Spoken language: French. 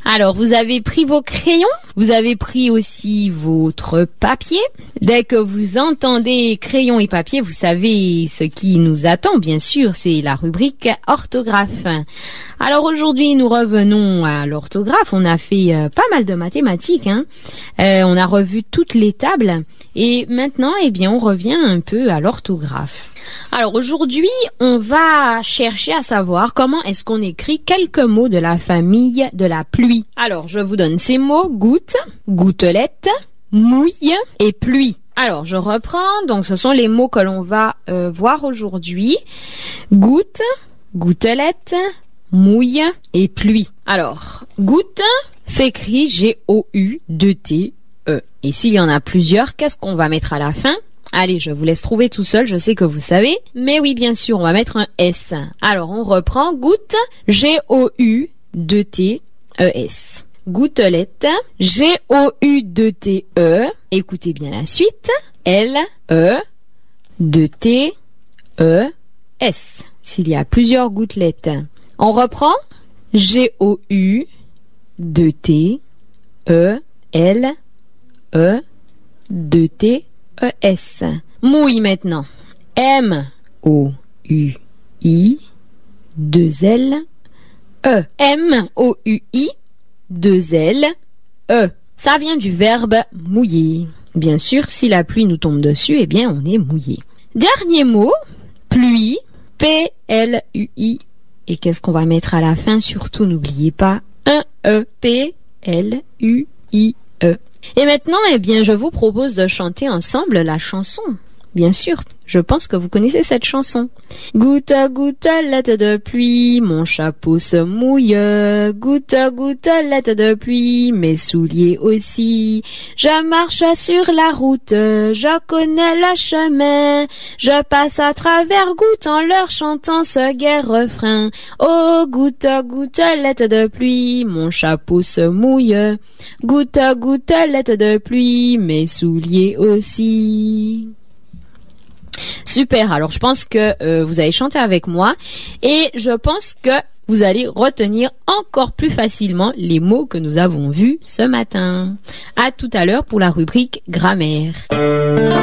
Alors, vous avez pris vos crayons, vous avez pris aussi votre papier. Dès que vous entendez crayon et papier, vous savez ce qui nous attend, bien sûr, c'est la rubrique orthographe. Alors aujourd'hui, nous revenons à l'orthographe. On a fait pas mal de mathématiques, hein. On a revu toutes les tables et maintenant, on revient un peu à l'orthographe. Alors aujourd'hui, on va chercher à savoir comment est-ce qu'on écrit quelques mots de la famille de la pluie. Alors, je vous donne ces mots: goutte, gouttelette, mouille et pluie. Alors, je reprends. Donc, ce sont les mots que l'on va voir aujourd'hui. Goutte, gouttelette, mouille et pluie. Alors, goutte s'écrit G-O-U-2-T-E. Et s'il y en a plusieurs, qu'est-ce qu'on va mettre à la fin? Allez, je vous laisse trouver tout seul, je sais que vous savez. Mais oui, bien sûr, on va mettre un S. Alors, on reprend. Goutte, G-O-U-2-T-E-S. Gouttelette, G-O-U-2-T-E. Écoutez bien la suite. L-E-2-T-E-S. S'il y a plusieurs gouttelettes. On reprend. G-O-U-2-T-E-L-E-2-T-E-S. Mouille maintenant. M-O-U-I 2-L-E. M-O-U-I 2-L-E. Ça vient du verbe mouiller. Bien sûr, si la pluie nous tombe dessus, on est mouillé. Dernier mot, pluie. P-L-U-I. Et qu'est-ce qu'on va mettre à la fin? Surtout, n'oubliez pas un E. P-L-U-I-E. Et maintenant, je vous propose de chanter ensemble la chanson. Bien sûr, je pense que vous connaissez cette chanson. Goutte à gouttelette de pluie, mon chapeau se mouille. Goutte à gouttelette de pluie, mes souliers aussi. Je marche sur la route, je connais le chemin. Je passe à travers gouttes en leur chantant ce gai refrain. Oh, goutte à gouttelette de pluie, mon chapeau se mouille. Goutte à gouttelette de pluie, mes souliers aussi. Super, alors je pense que vous allez chanter avec moi et je pense que vous allez retenir encore plus facilement les mots que nous avons vus ce matin. À tout à l'heure pour la rubrique grammaire.